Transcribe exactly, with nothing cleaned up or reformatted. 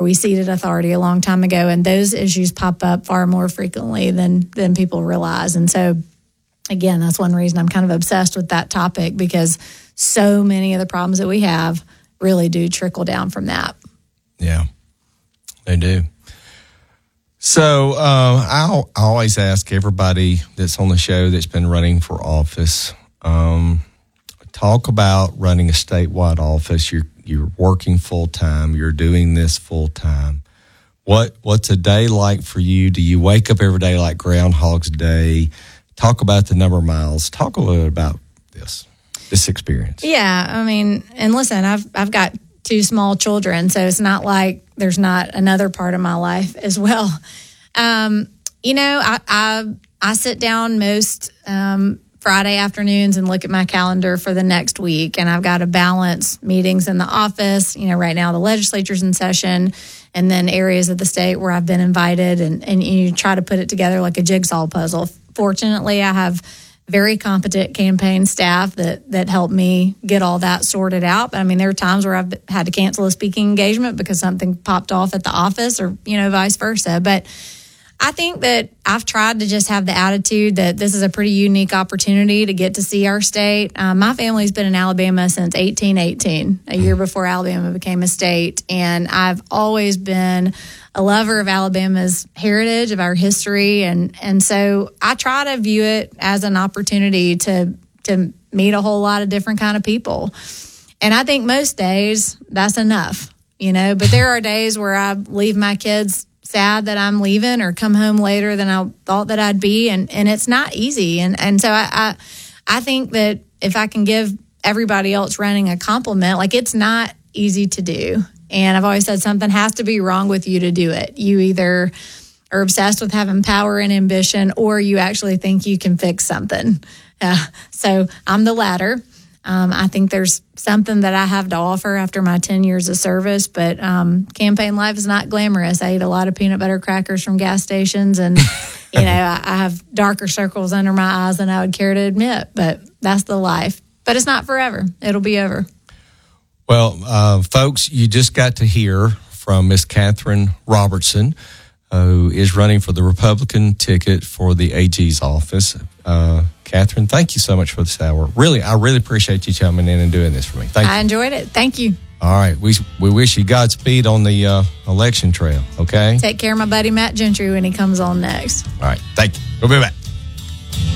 we ceded authority a long time ago, and those issues pop up far more frequently than than people realize. And so, again, that's one reason I'm kind of obsessed with that topic, because so many of the problems that we have really do trickle down from that. Yeah, they do. So uh, I'll, I always ask everybody that's on the show that's been running for office, um, talk about running a statewide office. You're you're working full time. You're doing this full time. What what's a day like for you? Do you wake up every day like Groundhog's Day? Talk about the number of miles. Talk a little bit about this this experience. Yeah, I mean, and listen, I've I've got two small children, so it's not like there's not another part of my life as well. Um, you know, I, I I sit down most um, Friday afternoons and look at my calendar for the next week, and I've got to balance meetings in the office. You know, right now the legislature's in session, and then areas of the state where I've been invited, and, and you try to put it together like a jigsaw puzzle. Fortunately, I have very competent campaign staff that that help me get all that sorted out. But I mean, there are times where I've had to cancel a speaking engagement because something popped off at the office, or, you know, vice versa. But I think that I've tried to just have the attitude that this is a pretty unique opportunity to get to see our state. Um, my family's been in Alabama since eighteen eighteen, a year before Alabama became a state. And I've always been a lover of Alabama's heritage, of our history. And, and so I try to view it as an opportunity to, to meet a whole lot of different kind of people. And I think most days that's enough, you know, but there are days where I leave my kids sad that I'm leaving, or come home later than I thought that I'd be. And, and it's not easy. And, and so I, I, I think that if I can give everybody else running a compliment, like, it's not easy to do. And I've always said something has to be wrong with you to do it. You either are obsessed with having power and ambition, or you actually think you can fix something. Uh, so I'm the latter. Um, I think there's something that I have to offer after my ten years of service, but um, campaign life is not glamorous. I eat a lot of peanut butter crackers from gas stations, and you know, I, I have darker circles under my eyes than I would care to admit, but that's the life. But it's not forever. It'll be over. Well, uh, folks, you just got to hear from Miss Catherine Robertson, uh, who is running for the Republican ticket for the A G's office. Uh, Catherine, thank you so much for this hour. Really, I really appreciate you coming in and doing this for me. Thank you. I enjoyed it. Thank you. All right. We we wish you Godspeed on the uh, election trail, okay? Take care of my buddy Matt Gentry when he comes on next. All right. Thank you. We'll be back.